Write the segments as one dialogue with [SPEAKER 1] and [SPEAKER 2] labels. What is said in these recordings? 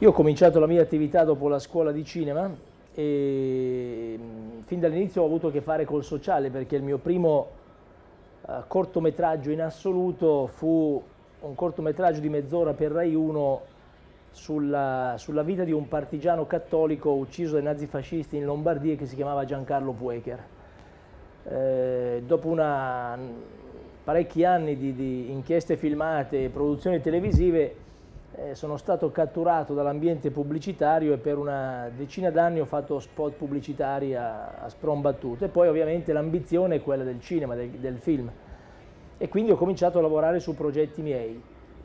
[SPEAKER 1] Io ho cominciato la mia attività dopo la scuola di cinema e fin dall'inizio ho avuto a che fare col sociale perché il mio primo cortometraggio in assoluto fu un cortometraggio di mezz'ora per Rai 1 sulla vita di un partigiano cattolico ucciso dai nazifascisti in Lombardia che si chiamava Giancarlo Puecher. Dopo parecchi anni di inchieste filmate e produzioni televisive sono stato catturato dall'ambiente pubblicitario e per una decina d'anni ho fatto spot pubblicitari a sprombattuto e poi ovviamente l'ambizione è quella del cinema, del film, e quindi ho cominciato a lavorare su progetti miei.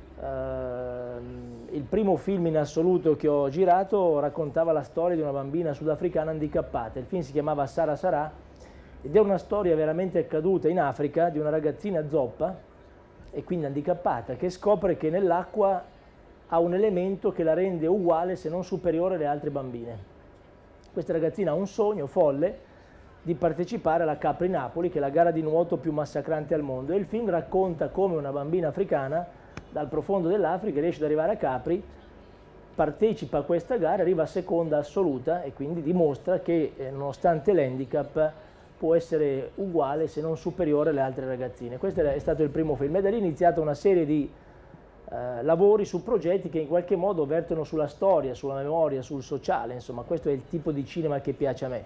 [SPEAKER 1] Il primo film in assoluto che ho girato raccontava la storia di una bambina sudafricana handicappata. Il film si chiamava Sara Sarà ed è una storia veramente accaduta in Africa di una ragazzina zoppa e quindi handicappata che scopre che nell'acqua ha un elemento che la rende uguale se non superiore alle altre bambine. Questa ragazzina ha un sogno folle di partecipare alla Capri Napoli, che è la gara di nuoto più massacrante al mondo, e il film racconta come una bambina africana dal profondo dell'Africa riesce ad arrivare a Capri, partecipa a questa gara, arriva a seconda assoluta e quindi dimostra che nonostante l'handicap può essere uguale se non superiore alle altre ragazzine. Questo è stato il primo film e da lì è iniziata una serie di lavori su progetti che in qualche modo vertono sulla storia, sulla memoria, sul sociale, insomma questo è il tipo di cinema che piace a me.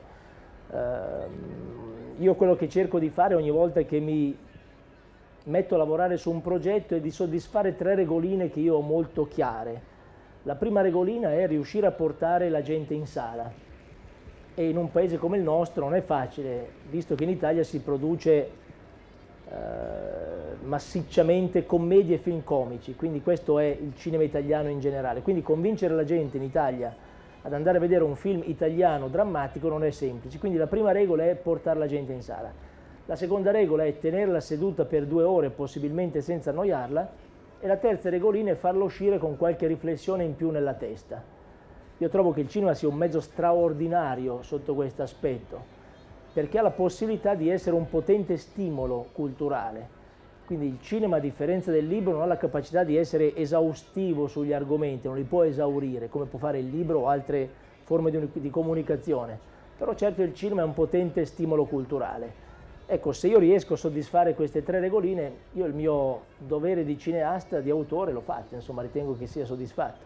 [SPEAKER 1] Io quello che cerco di fare ogni volta che mi metto a lavorare su un progetto è di soddisfare tre regoline che io ho molto chiare. La prima regolina è riuscire a portare la gente in sala e in un paese come il nostro non è facile, visto che in Italia si produce massicciamente commedie e film comici, quindi questo è il cinema italiano in generale, quindi convincere la gente in Italia ad andare a vedere un film italiano drammatico non è semplice, quindi la prima regola è portare la gente in sala, la seconda regola è tenerla seduta per 2 ore possibilmente senza annoiarla e la terza regolina è farla uscire con qualche riflessione in più nella testa. Io trovo che il cinema sia un mezzo straordinario sotto questo aspetto, perché ha la possibilità di essere un potente stimolo culturale. Quindi il cinema, a differenza del libro, non ha la capacità di essere esaustivo sugli argomenti, non li può esaurire, come può fare il libro o altre forme di comunicazione. Però certo il cinema è un potente stimolo culturale. Ecco, se io riesco a soddisfare queste tre regoline, io il mio dovere di cineasta, di autore, l'ho fatto, insomma, ritengo che sia soddisfatto.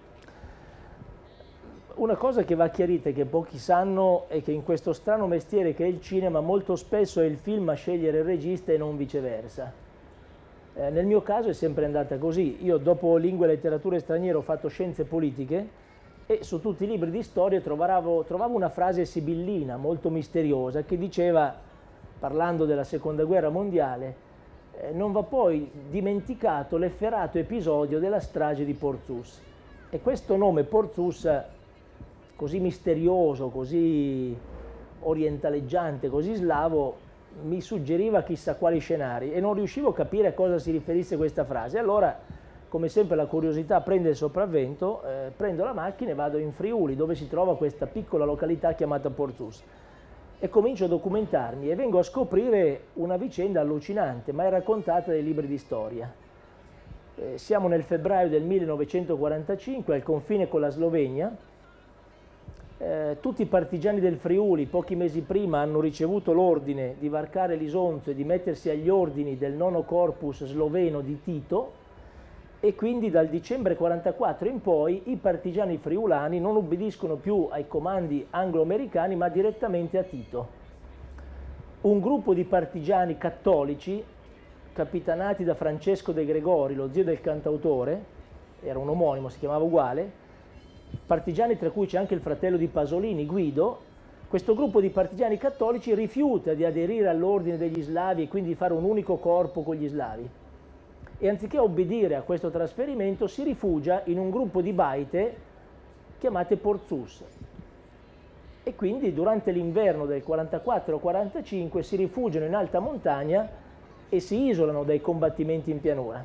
[SPEAKER 1] Una cosa che va chiarita e che pochi sanno è che in questo strano mestiere che è il cinema molto spesso è il film a scegliere il regista e non viceversa. Nel mio caso è sempre andata così. Io dopo lingue e letterature straniere ho fatto scienze politiche e su tutti i libri di storia trovavo una frase sibillina molto misteriosa che diceva, parlando della seconda guerra mondiale, non va poi dimenticato l'efferato episodio della strage di Portsmouth. E questo nome Portsmouth, così misterioso, così orientaleggiante, così slavo, mi suggeriva chissà quali scenari e non riuscivo a capire a cosa si riferisse questa frase. Allora, come sempre, la curiosità prende il sopravvento, prendo la macchina e vado in Friuli, dove si trova questa piccola località chiamata Portsmouth, e comincio a documentarmi e vengo a scoprire una vicenda allucinante, ma è raccontata dai libri di storia. Siamo nel febbraio del 1945, al confine con la Slovenia. Tutti i partigiani del Friuli pochi mesi prima hanno ricevuto l'ordine di varcare l'Isonzo e di mettersi agli ordini del nono corpus sloveno di Tito e quindi dal dicembre 1944 in poi i partigiani friulani non ubbidiscono più ai comandi anglo-americani ma direttamente a Tito. Un gruppo di partigiani cattolici capitanati da Francesco De Gregori, lo zio del cantautore, era un omonimo, si chiamava uguale, partigiani tra cui c'è anche il fratello di Pasolini, Guido. Questo gruppo di partigiani cattolici rifiuta di aderire all'ordine degli slavi e quindi di fare un unico corpo con gli slavi e anziché obbedire a questo trasferimento si rifugia in un gruppo di baite chiamate Portsmouth e quindi durante l'inverno del 44-45 si rifugiano in alta montagna e si isolano dai combattimenti in pianura.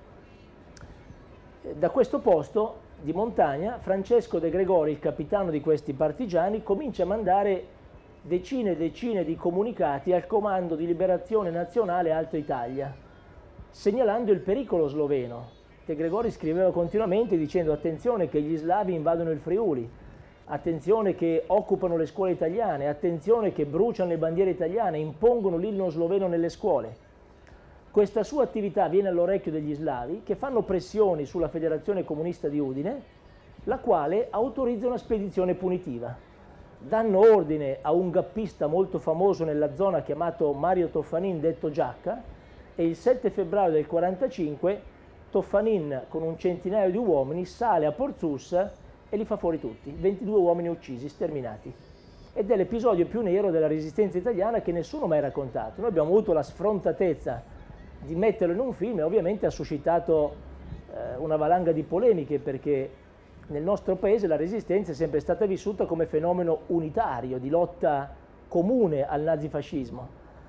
[SPEAKER 1] Da questo posto di montagna, Francesco De Gregori, il capitano di questi partigiani, comincia a mandare decine e decine di comunicati al Comando di Liberazione Nazionale Alto Italia, segnalando il pericolo sloveno, De Gregori scriveva continuamente dicendo attenzione che gli slavi invadono il Friuli, attenzione che occupano le scuole italiane, attenzione che bruciano le bandiere italiane, impongono l'inno sloveno nelle scuole. Questa sua attività viene all'orecchio degli slavi che fanno pressioni sulla Federazione Comunista di Udine, la quale autorizza una spedizione punitiva. Danno ordine a un gappista molto famoso nella zona chiamato Mario Toffanin, detto Giacca, e il 7 febbraio del 1945 Toffanin con un centinaio di uomini sale a Porzus e li fa fuori tutti, 22 uomini uccisi, sterminati. Ed è l'episodio più nero della resistenza italiana che nessuno mai raccontato. Noi abbiamo avuto la sfrontatezza di metterlo in un film e ovviamente ha suscitato una valanga di polemiche, perché nel nostro paese la resistenza è sempre stata vissuta come fenomeno unitario, di lotta comune al nazifascismo.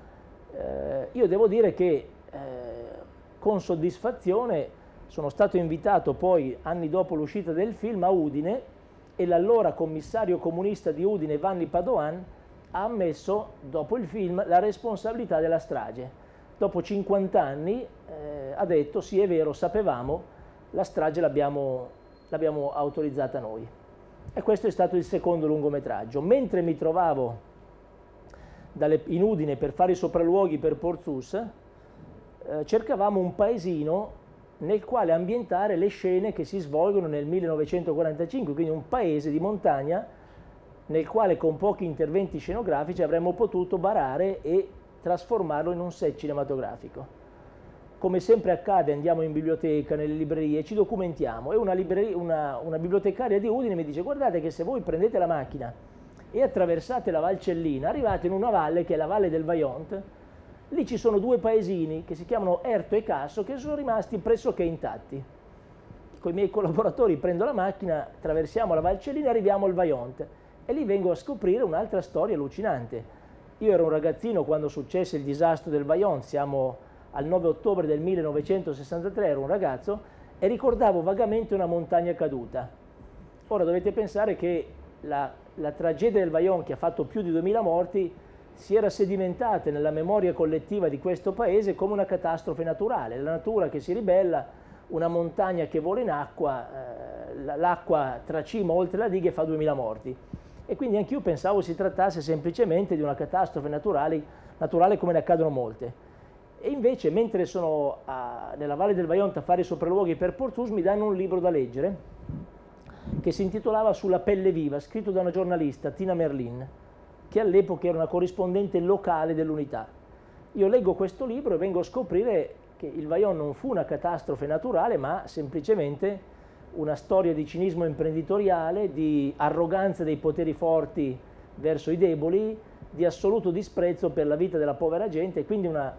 [SPEAKER 1] Io devo dire che con soddisfazione sono stato invitato poi, anni dopo l'uscita del film, a Udine, e l'allora commissario comunista di Udine, Vanni Padoan, ha ammesso, dopo il film, la responsabilità della strage. Dopo 50 anni ha detto, sì è vero, sapevamo, la strage l'abbiamo autorizzata noi. E questo è stato il secondo lungometraggio. Mentre mi trovavo in Udine per fare i sopralluoghi per Porzus, cercavamo un paesino nel quale ambientare le scene che si svolgono nel 1945, quindi un paese di montagna nel quale con pochi interventi scenografici avremmo potuto barare e trasformarlo in un set cinematografico. Come sempre accade, andiamo in biblioteca, nelle librerie, ci documentiamo, e una bibliotecaria di Udine mi dice: guardate che se voi prendete la macchina e attraversate la Valcellina, arrivate in una valle che è la Valle del Vajont. Lì ci sono due paesini che si chiamano Erto e Casso che sono rimasti pressoché intatti. Con i miei collaboratori prendo la macchina, attraversiamo la Valcellina e arriviamo al Vajont, e lì vengo a scoprire un'altra storia allucinante. Io ero un ragazzino quando successe il disastro del Vajont, siamo al 9 ottobre del 1963, ero un ragazzo e ricordavo vagamente una montagna caduta. Ora dovete pensare che la tragedia del Vajont, che ha fatto più di 2000 morti, si era sedimentata nella memoria collettiva di questo paese come una catastrofe naturale, la natura che si ribella, una montagna che vola in acqua, l'acqua tracima oltre la diga e fa 2000 morti. E quindi anch'io pensavo si trattasse semplicemente di una catastrofe naturale come ne accadono molte. E invece, mentre sono nella Valle del Vajont a fare i sopralluoghi per Porzus, mi danno un libro da leggere che si intitolava Sulla pelle viva, scritto da una giornalista, Tina Merlin, che all'epoca era una corrispondente locale dell'Unità. Io leggo questo libro e vengo a scoprire che il Vajont non fu una catastrofe naturale, ma semplicemente una storia di cinismo imprenditoriale, di arroganza dei poteri forti verso i deboli, di assoluto disprezzo per la vita della povera gente, e quindi una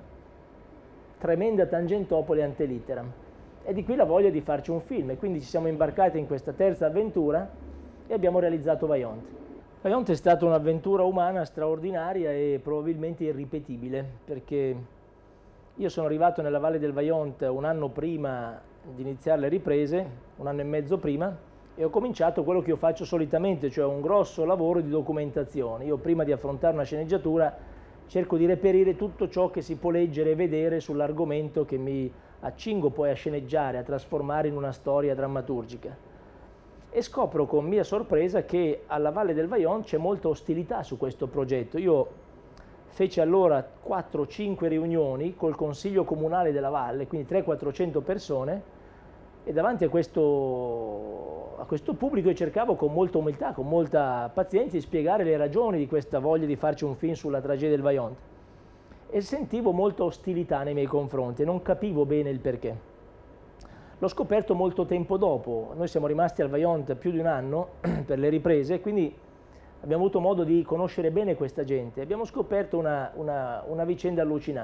[SPEAKER 1] tremenda tangentopoli ante litteram. E di qui la voglia di farci un film, e quindi ci siamo imbarcati in questa terza avventura e abbiamo realizzato Vajont. Vajont è stata un'avventura umana straordinaria e probabilmente irripetibile, perché io sono arrivato nella Valle del Vajont un anno prima di iniziare le riprese, un anno e mezzo prima, e ho cominciato quello che io faccio solitamente, cioè un grosso lavoro di documentazione. Io prima di affrontare una sceneggiatura cerco di reperire tutto ciò che si può leggere e vedere sull'argomento che mi accingo poi a sceneggiare, a trasformare in una storia drammaturgica. E scopro con mia sorpresa che alla Valle del Vajont c'è molta ostilità su questo progetto. Io feci allora 4-5 riunioni col Consiglio Comunale della Valle, quindi 300-400 persone, e davanti a questo pubblico io cercavo con molta umiltà, con molta pazienza, di spiegare le ragioni di questa voglia di farci un film sulla tragedia del Vajont. E sentivo molta ostilità nei miei confronti e non capivo bene il perché. L'ho scoperto molto tempo dopo. Noi siamo rimasti al Vajont più di un anno per le riprese, quindi abbiamo avuto modo di conoscere bene questa gente. Abbiamo scoperto una vicenda allucinante.